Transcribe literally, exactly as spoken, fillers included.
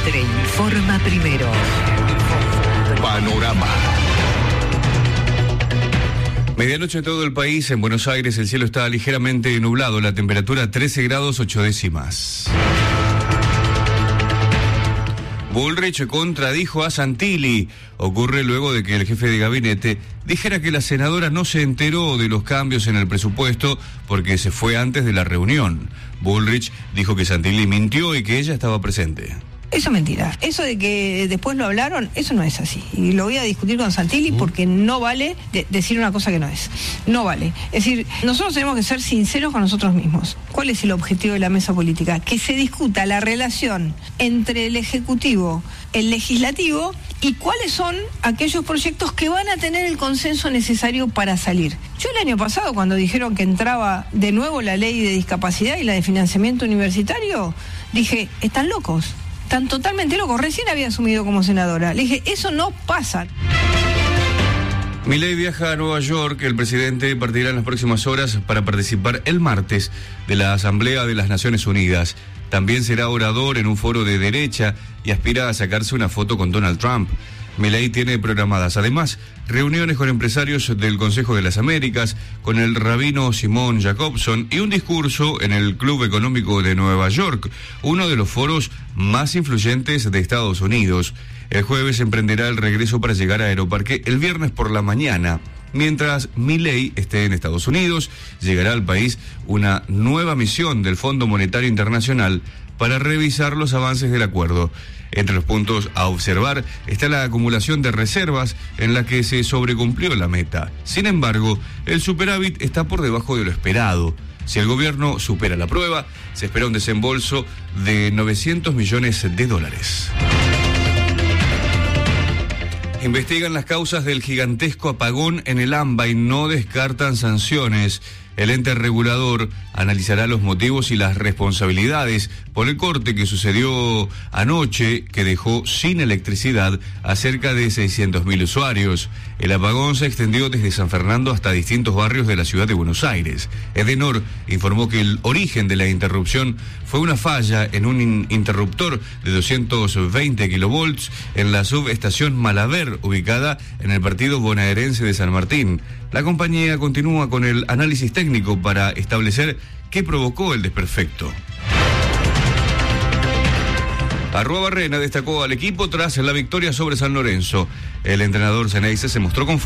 Mitre informa primero. Panorama. Medianoche en todo el país. En Buenos Aires el cielo está ligeramente nublado. La temperatura trece grados ocho décimas. Bullrich contradijo a Santilli. Ocurre luego de que el jefe de gabinete dijera que la senadora no se enteró de los cambios en el presupuesto porque se fue antes de la reunión. Bullrich dijo que Santilli mintió y que ella estaba presente. Eso es mentira. Eso de que después lo hablaron, eso no es así. Y lo voy a discutir con Santilli porque no vale de- decir una cosa que no es. No vale. Es decir, nosotros tenemos que ser sinceros con nosotros mismos. ¿Cuál es el objetivo de la mesa política? Que se discuta la relación entre el Ejecutivo, el Legislativo y cuáles son aquellos proyectos que van a tener el consenso necesario para salir. Yo el año pasado, cuando dijeron que entraba de nuevo la ley de discapacidad y la de financiamiento universitario, dije, están locos. Están totalmente locos. Recién había asumido como senadora. Le dije, eso no pasa. Milei viaja a Nueva York. El presidente partirá en las próximas horas para participar el martes de la Asamblea de las Naciones Unidas. También será orador en un foro de derecha y aspira a sacarse una foto con Donald Trump. Milei tiene programadas además reuniones con empresarios del Consejo de las Américas, con el rabino Simón Jacobson y un discurso en el Club Económico de Nueva York, uno de los foros más influyentes de Estados Unidos. El jueves emprenderá el regreso para llegar a Aeroparque el viernes por la mañana. Mientras Milei esté en Estados Unidos, llegará al país una nueva misión del Fondo Monetario Internacional para revisar los avances del acuerdo. Entre los puntos a observar está la acumulación de reservas en la que se sobrecumplió la meta. Sin embargo, el superávit está por debajo de lo esperado. Si el gobierno supera la prueba, se espera un desembolso de novecientos millones de dólares. Investigan las causas del gigantesco apagón en el AMBA y no descartan sanciones. El ente regulador analizará los motivos y las responsabilidades por el corte que sucedió anoche, que dejó sin electricidad a cerca de seiscientos mil usuarios. El apagón se extendió desde San Fernando hasta distintos barrios de la ciudad de Buenos Aires. Edenor informó que el origen de la interrupción fue una falla en un in- interruptor de doscientos veinte kilovolts en la subestación Malaver, ubicada en el partido bonaerense de San Martín. La compañía continúa con el análisis técnico para establecer qué provocó el desperfecto. Arrua Barrena destacó al equipo tras la victoria sobre San Lorenzo. El entrenador Ceneice se mostró conforme